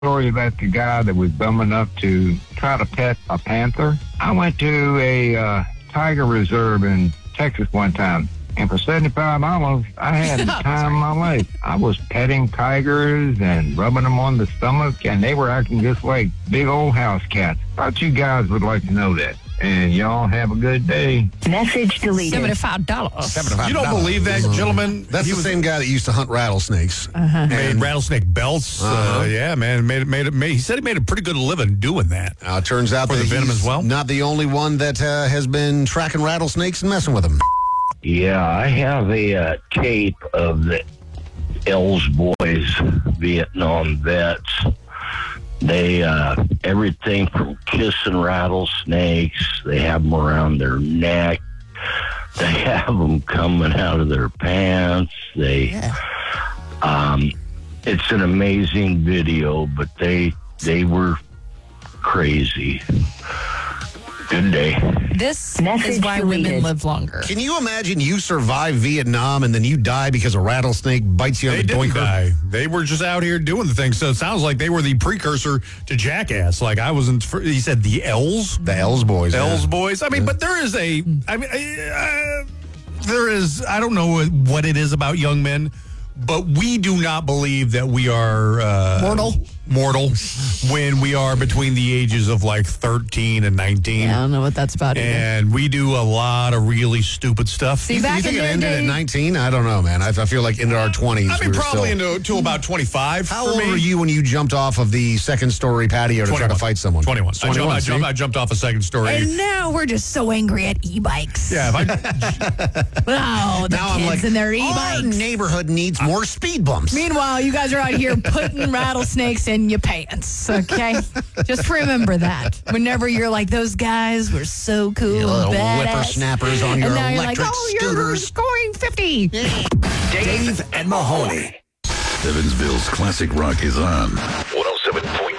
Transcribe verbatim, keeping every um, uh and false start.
story about the guy that was dumb enough to try to pet a panther. I went to a uh, tiger reserve in Texas one time, and for seventy-five dollars, I had the time of my life. I was petting tigers and rubbing them on the stomach, and they were acting just like big old house cats. Thought you guys would like to know that. And y'all have a good day. Message deleted. seventy-five dollars. You don't believe that, gentlemen? That's he the was, same guy that used to hunt rattlesnakes. Uh-huh. Made rattlesnake belts. Uh-huh. Uh, yeah, man. Made, made, made, he said he made a pretty good living doing that. Uh, turns out For that the venom he's as well? not the only one that uh, has been tracking rattlesnakes and messing with them. Yeah, I have a uh, tape of the Els boys, Vietnam vets. They, uh, everything from kissing rattlesnakes, they have them around their neck. They have them coming out of their pants. They, Yeah. um, it's an amazing video, but they, they were crazy. Good day. This Message is why women deleted. live longer. Can you imagine you survive Vietnam and then you die because a rattlesnake bites you on They the didn't doinker? die. They were just out here doing the thing. So it sounds like they were the precursor to Jackass. Like I wasn't, he said the Els? The Els boys. Els yeah. boys. I mean, but there is a, I mean, uh, there is, I don't know what it is about young men, but we do not believe that we are uh, Mortal. Mortal when we are between the ages of like thirteen and nineteen. Yeah, I don't know what that's about either. And we do a lot of really stupid stuff. See, You, back you think in it the ended day- at nineteen? I don't know, man. I, I feel like into our twenties. I mean, we were probably still... into, to about twenty-five. How for old me. were you when you jumped off of the second story patio to try to fight someone? twenty-one. I, jumped, I, see? jumped, I jumped off a second story. And now we're just so angry at e-bikes. yeah, if I, Oh, the Now kids I'm like, and their our e-bikes. neighborhood needs more speed bumps. Meanwhile, you guys are out here putting rattlesnakes in your pants, okay? Just remember that. Whenever you're like, those guys were so cool You and little badass. whippersnappers on your and now you're like, electric oh, you're scooters. going fifty. Dave and Mahoney. Evansville's classic rock is on one oh seven point